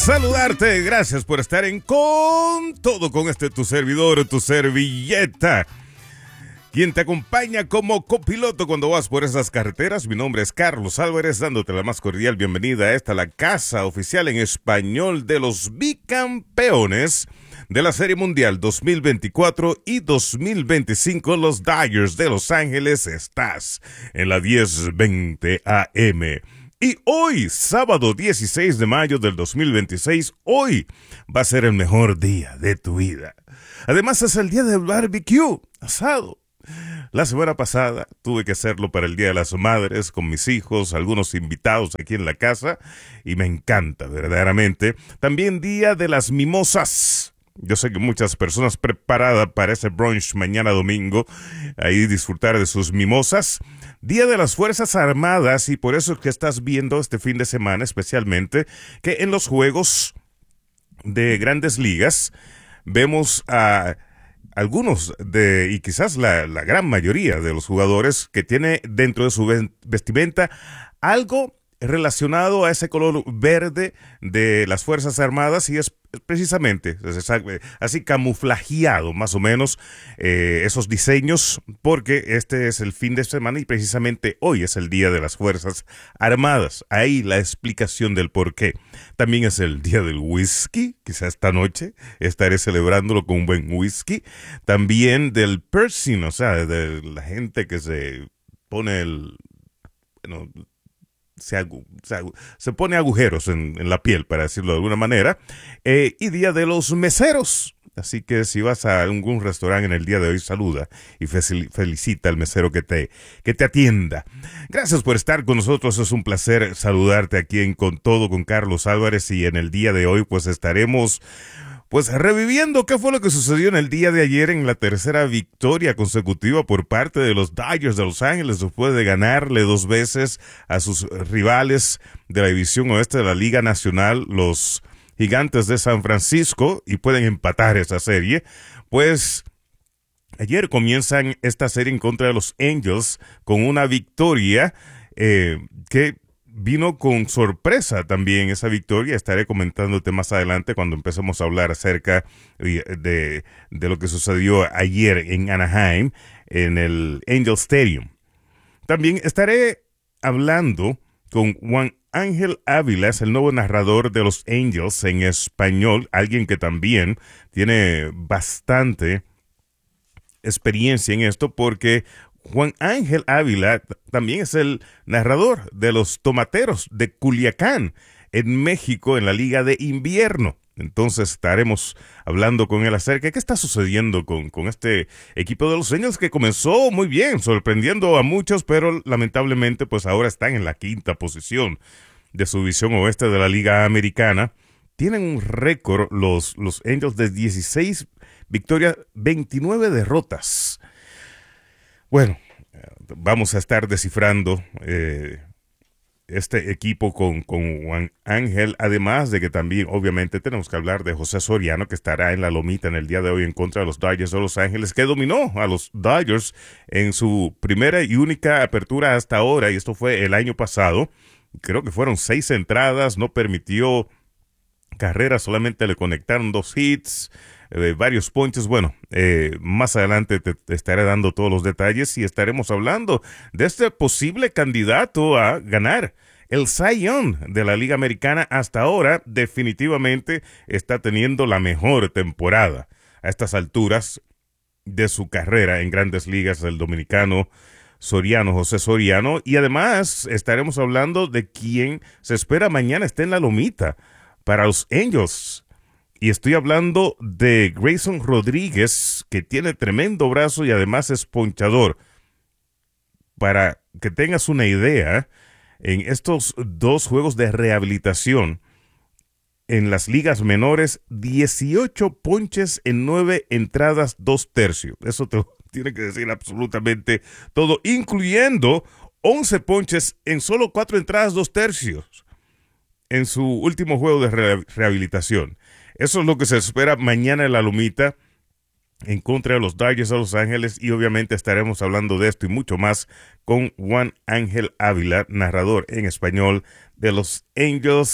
saludarte, gracias por estar en Con Todo con tu servidor, tu servilleta, quien te acompaña como copiloto cuando vas por esas carreteras. Mi nombre es Carlos Álvarez, dándote la más cordial bienvenida a esta, la casa oficial en español de los bicampeones de la Serie Mundial 2024 y 2025, los Dodgers de Los Ángeles. Estás en la 1020 AM. Y hoy, sábado 16 de mayo del 2026, hoy va a ser el mejor día de tu vida. Además, es el día del barbecue, asado. La semana pasada tuve que hacerlo para el Día de las Madres con mis hijos, algunos invitados aquí en la casa, y me encanta verdaderamente. También Día de las Mimosas. Yo sé que muchas personas preparadas para ese brunch mañana domingo, ahí disfrutar de sus mimosas. Día de las Fuerzas Armadas, y por eso es que estás viendo este fin de semana especialmente que en los juegos de Grandes Ligas vemos a algunos y quizás la gran mayoría de los jugadores que tiene dentro de su vestimenta algo relacionado a ese color verde de las Fuerzas Armadas, y es precisamente así camuflajeado más o menos esos diseños, porque este es el fin de semana y precisamente hoy es el Día de las Fuerzas Armadas. Ahí la explicación del por qué. También es el Día del Whisky, quizás esta noche estaré celebrándolo con un buen whisky. También del piercing, o sea, de la gente que se pone se pone agujeros en la piel, para decirlo de alguna manera, y Día de los Meseros. Así que si vas a algún restaurante en el día de hoy, saluda y felicita al mesero que te atienda. Gracias por estar con nosotros, es un placer saludarte aquí en Con Todo con Carlos Álvarez, y en el día de hoy pues estaremos reviviendo qué fue lo que sucedió en el día de ayer en la tercera victoria consecutiva por parte de los Dodgers de Los Ángeles, después de ganarle 2 veces a sus rivales de la división oeste de la Liga Nacional, los Gigantes de San Francisco, y pueden empatar esa serie. Pues ayer comienzan esta serie en contra de los Angels con una victoria que vino con sorpresa también. Esa victoria estaré comentándote más adelante cuando empecemos a hablar acerca de lo que sucedió ayer en Anaheim, en el Angel Stadium. También estaré hablando con Juan Ángel Ávila, es el nuevo narrador de los Angels en español, alguien que también tiene bastante experiencia en esto, porque Juan Ángel Ávila también es el narrador de los Tomateros de Culiacán en México en la Liga de Invierno. Entonces estaremos hablando con él acerca de qué está sucediendo con este equipo de los Angels, que comenzó muy bien, sorprendiendo a muchos, pero lamentablemente pues ahora están en la 5ª posición de su división oeste de la Liga Americana. Tienen un récord los Angels de 16 victorias, 29 derrotas. Bueno, vamos a estar descifrando este equipo con Juan Ángel, además de que también obviamente tenemos que hablar de José Soriano, que estará en la lomita en el día de hoy en contra de los Dodgers de Los Ángeles, que dominó a los Dodgers en su primera y única apertura hasta ahora, y esto fue el año pasado. Creo que fueron 6 entradas, no permitió carreras, solamente le conectaron 2 hits, varios ponches. Bueno, más adelante te estaré dando todos los detalles, y estaremos hablando de este posible candidato a ganar el Cy Young de la Liga Americana. Hasta ahora definitivamente está teniendo la mejor temporada a estas alturas de su carrera en Grandes Ligas, el dominicano José Soriano. Y además estaremos hablando de quién se espera mañana esté en la lomita para los Angels. Y estoy hablando de Grayson Rodríguez, que tiene tremendo brazo y además es ponchador. Para que tengas una idea, en estos 2 juegos de rehabilitación en las ligas menores, 18 ponches en 9 entradas, 2/3. Eso te tiene que decir absolutamente todo, incluyendo 11 ponches en solo 4 entradas, 2/3 en su último juego de rehabilitación. Eso es lo que se espera mañana en la lomita en contra de los Dodgers de Los Ángeles, y obviamente estaremos hablando de esto y mucho más con Juan Ángel Ávila, narrador en español de los Angels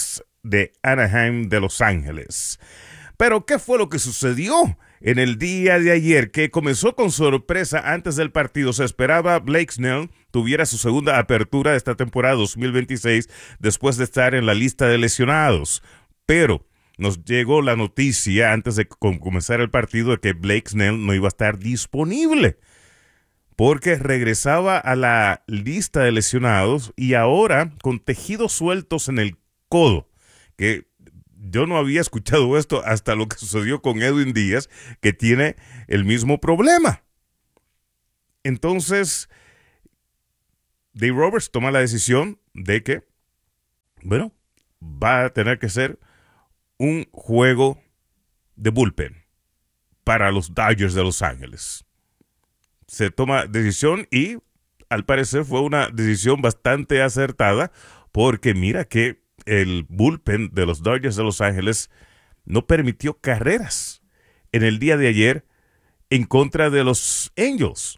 de Anaheim de Los Ángeles. Pero, ¿qué fue lo que sucedió en el día de ayer? Que comenzó con sorpresa antes del partido. Se esperaba Blake Snell tuviera su segunda apertura de esta temporada 2026 después de estar en la lista de lesionados. Pero nos llegó la noticia antes de comenzar el partido de que Blake Snell no iba a estar disponible porque regresaba a la lista de lesionados y ahora con tejidos sueltos en el codo, que yo no había escuchado esto hasta lo que sucedió con Edwin Díaz, que tiene el mismo problema. Entonces, Dave Roberts toma la decisión de que, bueno, va a tener que ser un juego de bullpen para los Dodgers de Los Ángeles. Se toma decisión y al parecer fue una decisión bastante acertada porque mira que el bullpen de los Dodgers de Los Ángeles no permitió carreras en el día de ayer en contra de los Angels.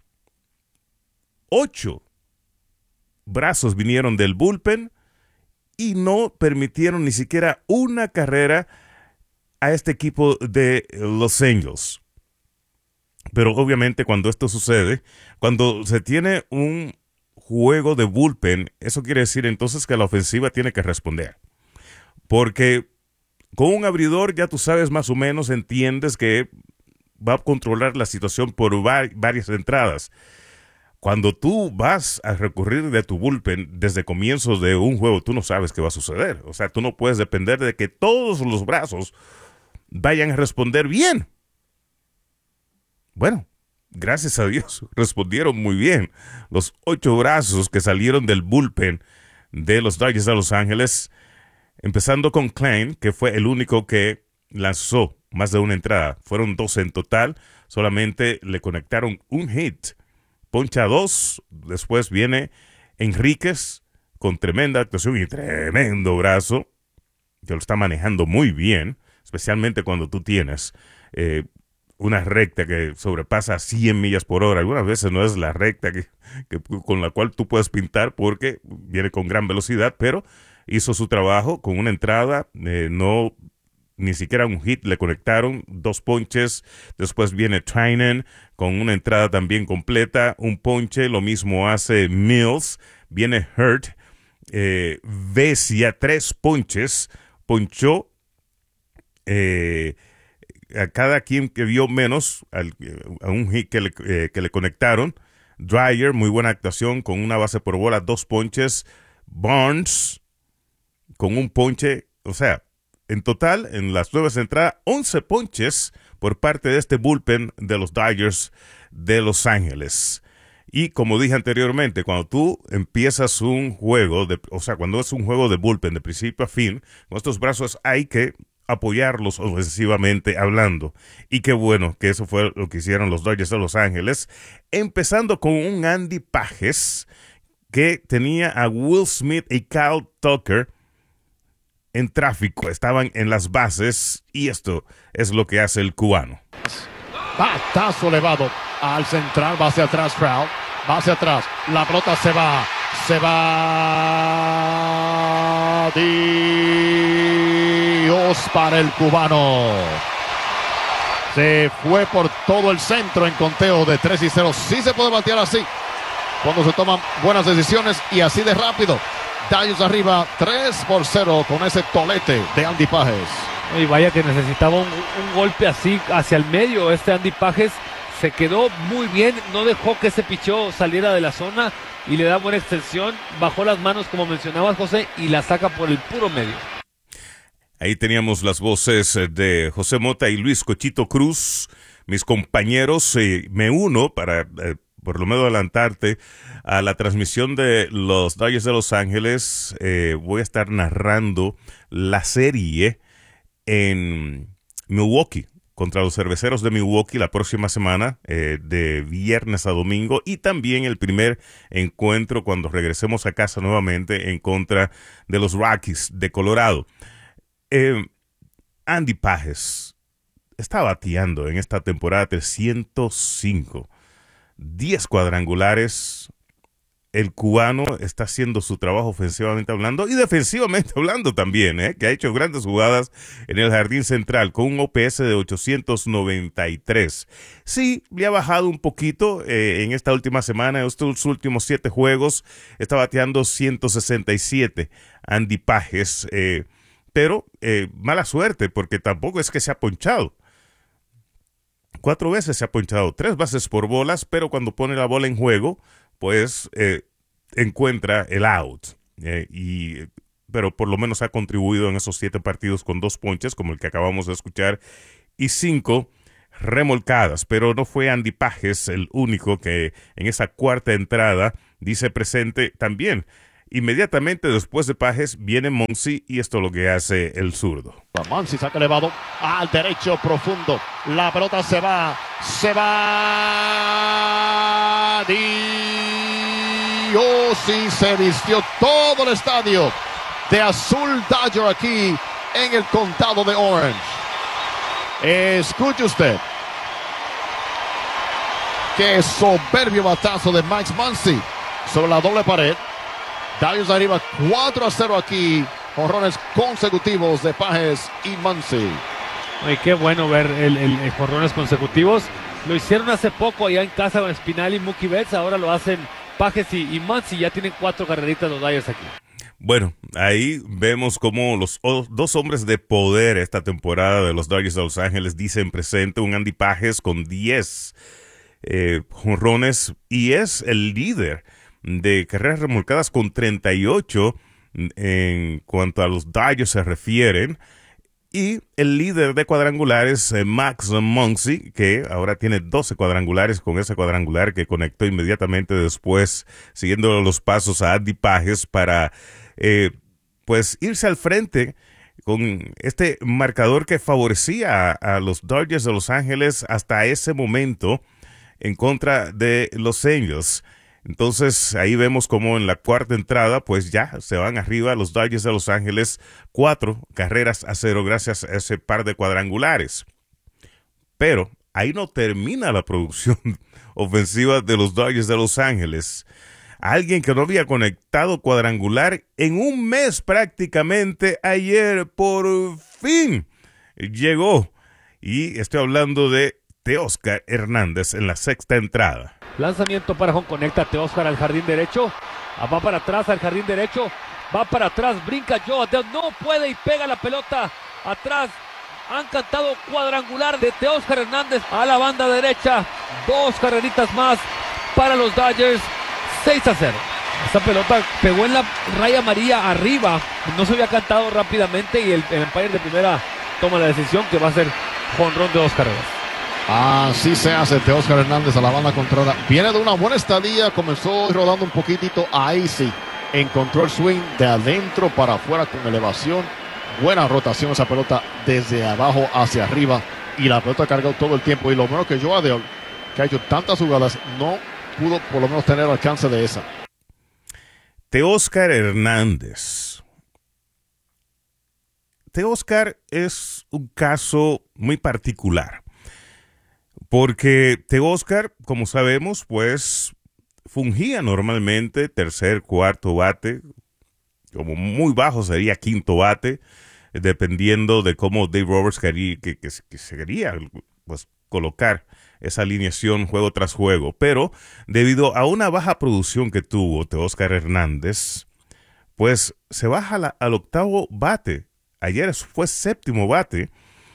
8 brazos vinieron del bullpen y no permitieron ni siquiera una carrera a este equipo de los Angels. Pero obviamente cuando esto sucede, cuando se tiene un juego de bullpen, eso quiere decir entonces que la ofensiva tiene que responder. Porque con un abridor ya tú sabes más o menos, entiendes que va a controlar la situación por varias entradas. Cuando tú vas a recurrir de tu bullpen desde comienzos de un juego, tú no sabes qué va a suceder. O sea, tú no puedes depender de que todos los brazos vayan a responder bien. Bueno, gracias a Dios, respondieron muy bien. Los 8 brazos que salieron del bullpen de los Dodgers de Los Ángeles, empezando con Klein, que fue el único que lanzó más de una entrada. Fueron 2 en total, solamente le conectaron un hit. Poncha 2, después viene Enríquez con tremenda actuación y tremendo brazo, que lo está manejando muy bien, especialmente cuando tú tienes una recta que sobrepasa 100 millas por hora. Algunas veces no es la recta con la cual tú puedes pintar porque viene con gran velocidad, pero hizo su trabajo con una entrada, no ni siquiera un hit le conectaron, 2 ponches. Después viene Treinen con una entrada también completa, un ponche. Lo mismo hace Mills. Viene Hurt, Vesia, 3 ponches, ponchó a cada quien que vio menos, a un hit que le conectaron. Dreyer, muy buena actuación con una base por bola, 2 ponches. Barnes con un ponche, o sea, en total, en las 9 entradas, 11 ponches por parte de este bullpen de los Dodgers de Los Ángeles. Y como dije anteriormente, cuando tú empiezas un juego, cuando es un juego de bullpen de principio a fin, con estos brazos hay que apoyarlos ofensivamente hablando. Y qué bueno que eso fue lo que hicieron los Dodgers de Los Ángeles, empezando con un Andy Pages que tenía a Will Smith y Kyle Tucker en tráfico, estaban en las bases y esto es lo que hace el cubano. Batazo elevado al central, va hacia atrás Trout, va hacia atrás, la pelota se va Dios para el cubano. Se fue por todo el centro en conteo de 3-0. Sí se puede batear así cuando se toman buenas decisiones y así de rápido. Dodgers arriba 3-0 con ese tolete de Andy Pages. Y vaya que necesitaba un golpe así hacia el medio. Andy Pages se quedó muy bien, no dejó que ese picheo saliera de la zona y le da buena extensión, bajó las manos como mencionabas, José, y la saca por el puro medio. Ahí teníamos las voces de José Mota y Luis Cochito Cruz, mis compañeros. Me uno para por lo menos adelantarte a la transmisión de los Dodgers de Los Ángeles. Voy a estar narrando la serie en Milwaukee contra los Cerveceros de Milwaukee la próxima semana, de viernes a domingo, y también el primer encuentro cuando regresemos a casa nuevamente en contra de los Rockies de Colorado. Andy Pages está bateando en esta temporada 305, 10 cuadrangulares, el cubano está haciendo su trabajo ofensivamente hablando y defensivamente hablando también, que ha hecho grandes jugadas en el jardín central con un OPS de 893. Sí, le ha bajado un poquito en esta última semana, en estos últimos 7 juegos, está bateando 167 Andy Pages, pero mala suerte porque tampoco es que se ha ponchado. 4 veces se ha ponchado, 3 bases por bolas, pero cuando pone la bola en juego, pues encuentra el out. Pero por lo menos ha contribuido en esos 7 partidos con 2 ponches, como el que acabamos de escuchar, y 5 remolcadas. Pero no fue Andy Pages el único que en esa cuarta entrada dice presente también. Inmediatamente después de Pages viene Muncy y esto es lo que hace el zurdo. Muncy saca elevado al derecho profundo. La pelota se va. Dios, sí, se vistió todo el estadio de azul Dodger aquí en el condado de Orange. Escuche usted. Qué soberbio batazo de Max Muncy sobre la doble pared. Dodgers arriba 4-0 aquí. Jonrones consecutivos de Pages y Muncy. Ay, qué bueno ver el jonrones consecutivos. Lo hicieron hace poco allá en casa con Espinal y Mookie Betts. Ahora lo hacen Pages y Muncy. Ya tienen 4 carreritas los Dodgers aquí. Bueno, ahí vemos como los 2 hombres de poder esta temporada de los Dodgers de Los Ángeles dicen presente un Andy Pages con 10 jonrones y es el líder de carreras remolcadas con 38 en cuanto a los Dodgers se refieren, y el líder de cuadrangulares Max Muncy, que ahora tiene 12 cuadrangulares con ese cuadrangular que conectó inmediatamente después siguiendo los pasos a Andy Pages para pues irse al frente con este marcador que favorecía a los Dodgers de Los Ángeles hasta ese momento en contra de los Angels. Entonces ahí vemos como en la cuarta entrada pues ya se van arriba los Dodgers de Los Ángeles 4-0 gracias a ese par de cuadrangulares. Pero ahí no termina la producción ofensiva de los Dodgers de Los Ángeles. Alguien que no había conectado cuadrangular en un mes prácticamente, ayer por fin llegó. Y estoy hablando de Teóscar Hernández en la sexta entrada. Lanzamiento para home, conecta Teóscar al jardín derecho. Va para atrás al jardín derecho. Va para atrás, brinca Joe Adell. No puede y pega la pelota atrás. Han cantado cuadrangular de Teóscar Hernández a la banda derecha. 2 carreritas más para los Dodgers. 6-0. Esta pelota pegó en la raya amarilla arriba. No se había cantado rápidamente y el umpire de primera toma la decisión que va a ser jonrón de 2 carreras. Así se hace Teóscar Hernández a la banda contraria. Viene de una buena estadía, comenzó rodando un poquitito, ahí sí, encontró el swing de adentro para afuera con elevación. Buena rotación esa pelota desde abajo hacia arriba y la pelota ha cargado todo el tiempo. Y lo menos que Joe Adell, que ha hecho tantas jugadas, no pudo por lo menos tener alcance de esa. Teóscar Hernández. Teóscar es un caso muy particular. Porque Teóscar, como sabemos, pues fungía normalmente tercer, cuarto bate, como muy bajo sería quinto bate, dependiendo de cómo Dave Roberts quería, que se quería pues, colocar esa alineación juego tras juego. Pero debido a una baja producción que tuvo Teóscar Hernández, pues se baja al octavo bate. Ayer fue séptimo bate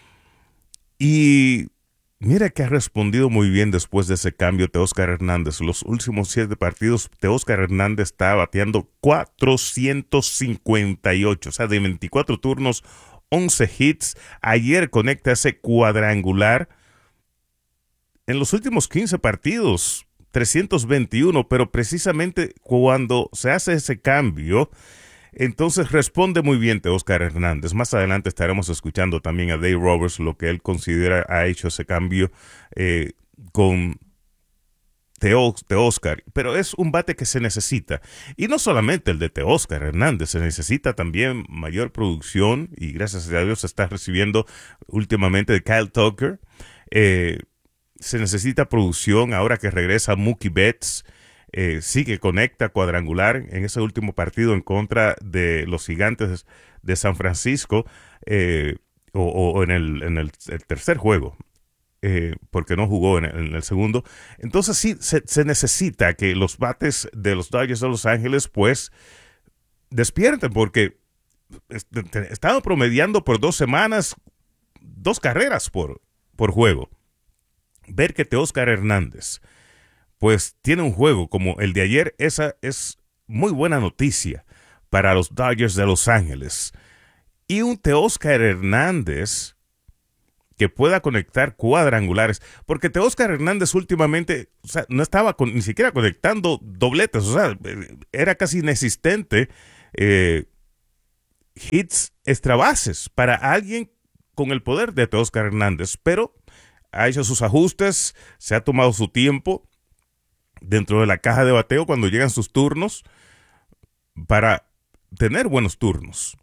y mira que ha respondido muy bien después de ese cambio Teóscar Hernández. Los últimos 7 partidos, Teóscar Hernández está bateando 458. O sea, de 24 turnos, 11 hits. Ayer conecta ese cuadrangular. En los últimos 15 partidos, 321. Pero precisamente cuando se hace ese cambio, entonces responde muy bien Teóscar Hernández. Más adelante estaremos escuchando también a Dave Roberts, lo que él considera ha hecho ese cambio con Teóscar. Pero es un bate que se necesita. Y no solamente el de Teóscar Hernández, se necesita también mayor producción. Y gracias a Dios se está recibiendo últimamente de Kyle Tucker. Se necesita producción ahora que regresa Mookie Betts. sí que conecta cuadrangular en ese último partido en contra de los Gigantes de San Francisco, o en el tercer juego, porque no jugó en el segundo. Entonces sí, se necesita que los bates de los Dodgers de Los Ángeles pues despierten, porque estaban promediando por 2 semanas 2 carreras por juego. Ver que Teóscar Hernández pues tiene un juego como el de ayer, esa es muy buena noticia para los Dodgers de Los Ángeles. Y un Teóscar Hernández que pueda conectar cuadrangulares, porque Teóscar Hernández últimamente, o sea, no estaba ni siquiera conectando dobletes, o sea, era casi inexistente hits extra bases para alguien con el poder de Teóscar Hernández, pero ha hecho sus ajustes, se ha tomado su tiempo dentro de la caja de bateo cuando llegan sus turnos para tener buenos turnos.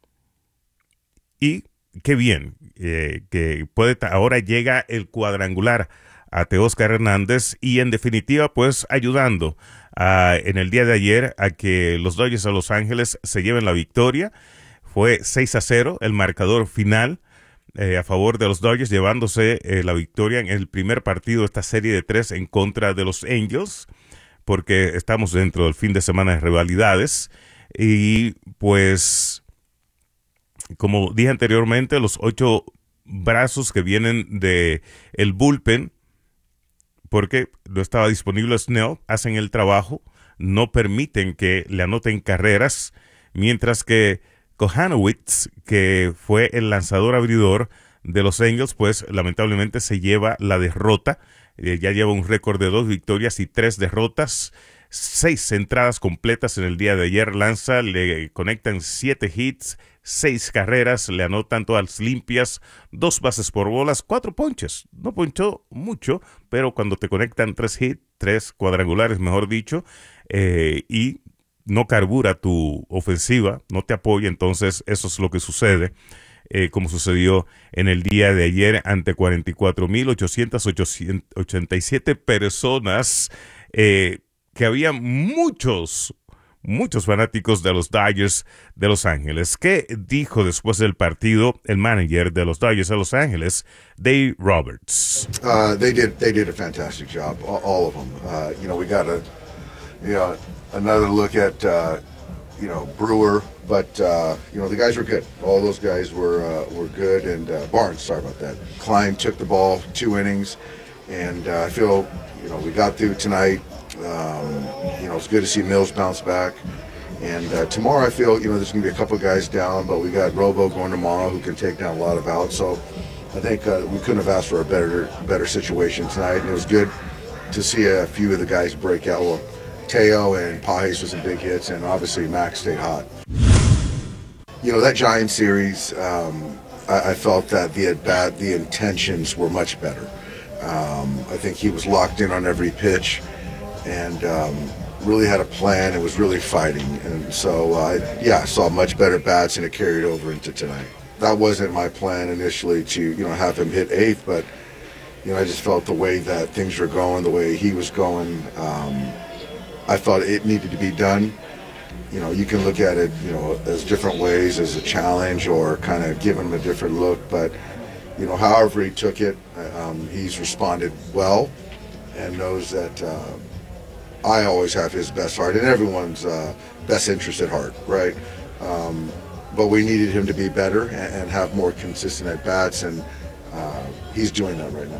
Y qué bien que ahora llega el cuadrangular a Teóscar Hernández y en definitiva pues ayudando en el día de ayer a que los Dodgers de Los Ángeles se lleven la victoria. Fue 6-0 el marcador final a favor de los Dodgers, llevándose la victoria en el primer partido de esta serie de 3 en contra de los Angels, porque estamos dentro del fin de semana de rivalidades. Y pues, como dije anteriormente, los 8 brazos que vienen de el bullpen, porque no estaba disponible Snell, hacen el trabajo, no permiten que le anoten carreras, mientras que Kohanowitz, que fue el lanzador abridor de los Angels, pues lamentablemente se lleva la derrota. Ya lleva un récord de 2 victorias y 3 derrotas, 6 entradas completas en el día de ayer. Lanza, le conectan 7 hits, 6 carreras, le anotan todas limpias, 2 bases por bolas, 4 ponches. No ponchó mucho, pero cuando te conectan 3 hits, 3 cuadrangulares, mejor dicho, y no carbura tu ofensiva, no te apoya, entonces eso es lo que sucede, como sucedió en el día de ayer ante 44,887 personas, que había muchos fanáticos de los Dodgers de Los Ángeles. ¿Qué dijo después del partido el manager de los Dodgers de Los Ángeles, Dave Roberts? They did a fantastic job, all of them. We got another look at Brewer, but the guys were good. All those guys were good, and Barnes, sorry about that. Klein took the ball 2 innings, and I feel we got through tonight. It's good to see Mills bounce back, and tomorrow I feel there's going to be a couple guys down, but we got Robo going tomorrow who can take down a lot of outs. So I think we couldn't have asked for a better situation tonight, and it was good to see a few of the guys break out. Well, Teo and Pajes with some big hits, and obviously Max stayed hot. That Giants series, I felt that the intentions were much better. I think he was locked in on every pitch and really had a plan and was really fighting. And so, I saw much better bats, and it carried over into tonight. That wasn't my plan initially to, have him hit 8th, but, I just felt the way that things were going, the way he was going, I thought it needed to be done. You can look at it, as different ways, as a challenge or kind of give him a different look. But, however he took it, he's responded well and knows that I always have his best heart and everyone's best interest at heart, right? But we needed him to be better and have more consistent at-bats, and he's doing that right now.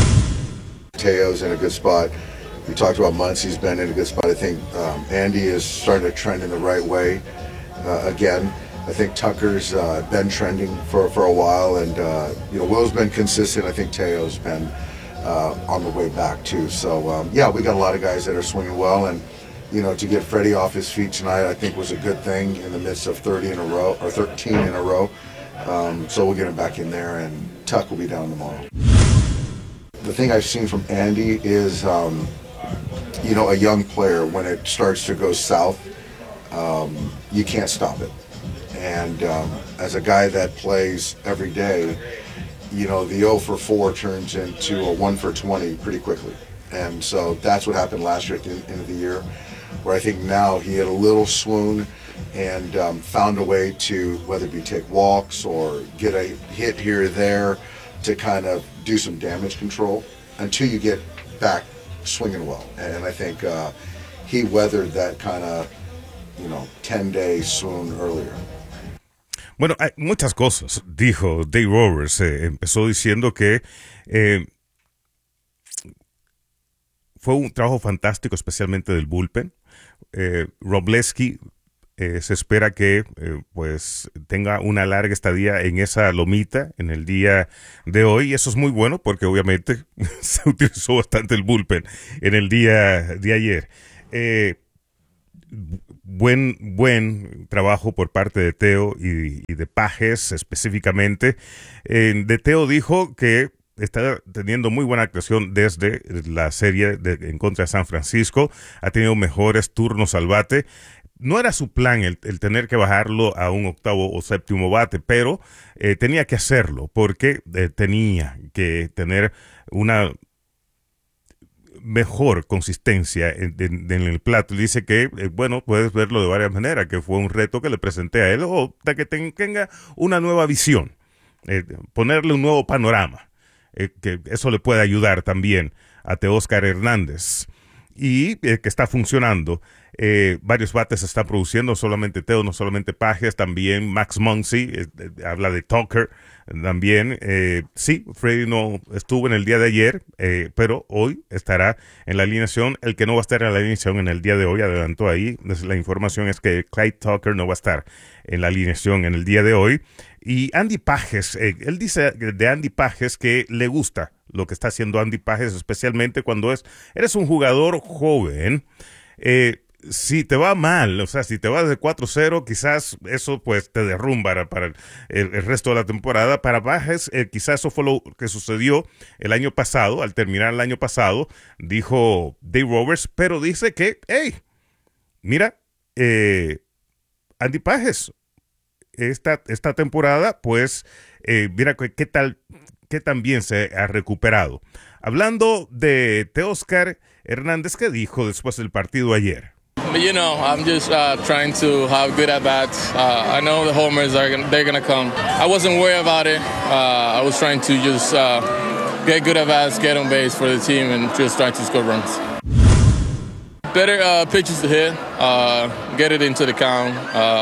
Teo's in a good spot. We talked about Muncy's been in a good spot. I think Andy is starting to trend in the right way again. I think Tucker's been trending for a while, and Will's been consistent. I think Teo's been on the way back too. So we got a lot of guys that are swinging well, and to get Freddie off his feet tonight, I think was a good thing in the midst of 13 in a row. So we'll get him back in there, and Tuck will be down tomorrow. The thing I've seen from Andy is, a young player, when it starts to go south, you can't stop it. And as a guy that plays every day, the 0 for 4 turns into a 1 for 20 pretty quickly. And so that's what happened last year at the end of the year, where I think now he had a little swoon and found a way to, whether it be take walks or get a hit here or there, to kind of do some damage control until you get back swinging well. And I think he weathered that kind of, 10-day swoon earlier. Bueno, hay muchas cosas, dijo Dave Roberts. Empezó diciendo que fue un trabajo fantástico, especialmente del bullpen. Wroblewski se espera que pues tenga una larga estadía en esa lomita en el día de hoy, y eso es muy bueno porque obviamente se utilizó bastante el bullpen en el día de ayer. Buen trabajo por parte de Teo y de Pages específicamente. De Teo dijo que está teniendo muy buena actuación desde la serie en contra de San Francisco. Ha tenido mejores turnos al bate. No era su plan el tener que bajarlo a un octavo o séptimo bate, pero tenía que hacerlo porque tenía que tener una mejor consistencia en el plato. Dice que, bueno, puedes verlo de varias maneras, que fue un reto que le presenté a él, o de que tenga una nueva visión, ponerle un nuevo panorama, que eso le puede ayudar también a Teóscar Hernández, y que está funcionando. Varios bates se están produciendo, no solamente Teo, no solamente Pages, también Max Muncy, habla de Tucker también. Sí, Freddy no estuvo en el día de ayer, pero hoy estará en la alineación. El que no va a estar en la alineación en el día de hoy, adelantó ahí, la información es que Clyde Tucker no va a estar en la alineación en el día de hoy. Y Andy Pages, él dice de Andy Pages que le gusta lo que está haciendo Andy Pages, especialmente cuando eres un jugador joven. Si te va mal, o sea, si te vas de 4-0, quizás eso pues te derrumba para el resto de la temporada. Para Pages, quizás eso fue lo que sucedió el año pasado, al terminar el año pasado, dijo Dave Roberts, pero dice que, hey, mira, Andy Pages, esta temporada, pues, mira qué tan bien se ha recuperado. Hablando de Teóscar Hernández, ¿qué dijo después del partido ayer? I'm just trying to have good at-bats. I know the homers they're gonna come. I wasn't worried about it. I was trying to just get good at-bats, get on base for the team, and just trying to score runs. Better pitches to hit, get it into the count,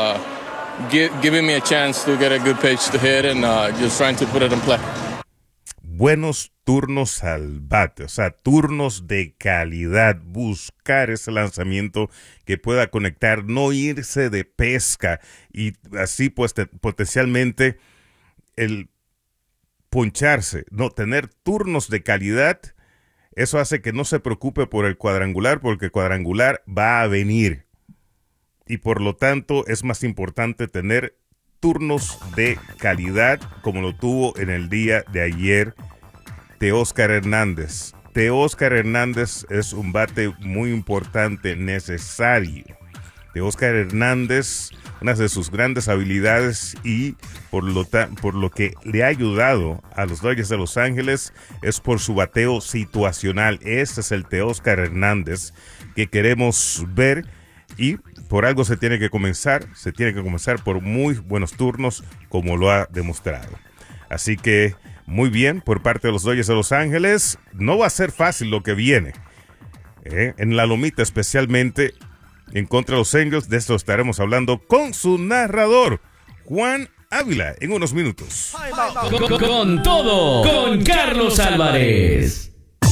giving me a chance to get a good pitch to hit, and just trying to put it in play. Buenos turnos al bate, o sea, turnos de calidad, buscar ese lanzamiento que pueda conectar, no irse de pesca, y así pues potencialmente el poncharse, no tener turnos de calidad. Eso hace que no se preocupe por el cuadrangular, porque el cuadrangular va a venir, y por lo tanto es más importante tener turnos de calidad como lo tuvo en el día de ayer Teóscar Hernández. Teóscar Hernández es un bate muy importante, necesario. Teóscar Hernández, una de sus grandes habilidades y por lo que le ha ayudado a los Dodgers de Los Ángeles es por su bateo situacional. Ese es el Teóscar Hernández que queremos ver, y por algo se tiene que comenzar por muy buenos turnos, como lo ha demostrado. Así que muy bien por parte de los Dodgers de Los Ángeles. No va a ser fácil lo que viene, en la lomita, especialmente en contra de los Angels. De esto estaremos hablando con su narrador, Juan Ávila, en unos minutos. Con todo, con Carlos Álvarez.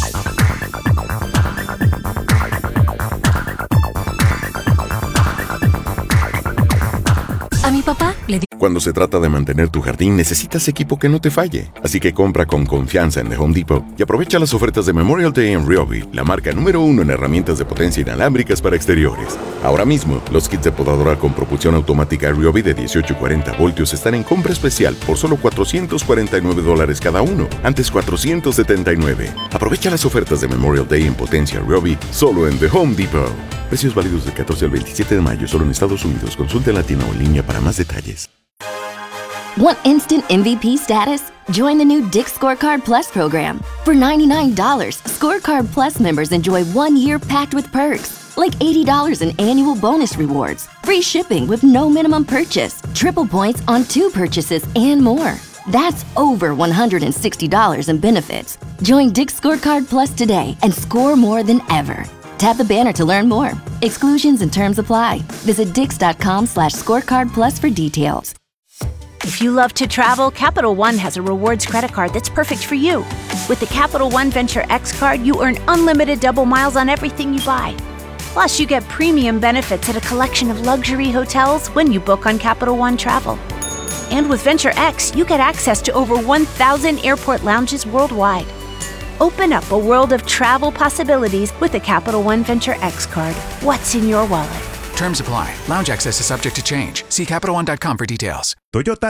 A mi papá le di... Cuando se trata de mantener tu jardín, necesitas equipo que no te falle. Así que compra con confianza en The Home Depot y aprovecha las ofertas de Memorial Day en Ryobi, la marca número 1 en herramientas de potencia inalámbricas para exteriores. Ahora mismo, los kits de podadora con propulsión automática Ryobi de 18 y 40 voltios están en compra especial por solo $449 cada uno, antes $479. Aprovecha las ofertas de Memorial Day en potencia Ryobi solo en The Home Depot. Precios válidos del 14 al 27 de mayo solo en Estados Unidos. Consulte en la tienda o en línea para más detalles. Want instant MVP status? Join the new Dick's Scorecard Plus program. For $99, Scorecard Plus members enjoy 1 year packed with perks, like $80 in annual bonus rewards, free shipping with no minimum purchase, triple points on 2 purchases, and more. That's over $160 in benefits. Join Dick's Scorecard Plus today and score more than ever. Tap the banner to learn more. Exclusions and terms apply. Visit dix.com/scorecard plus for details. If you love to travel, Capital One has a rewards credit card that's perfect for you. With the Capital One Venture X card, you earn unlimited double miles on everything you buy. Plus, you get premium benefits at a collection of luxury hotels when you book on Capital One Travel. And with Venture X, you get access to over 1,000 airport lounges worldwide. Open up a world of travel possibilities with the Capital One Venture X card. What's in your wallet? Terms apply. Lounge access is subject to change. See CapitalOne.com for details. Toyota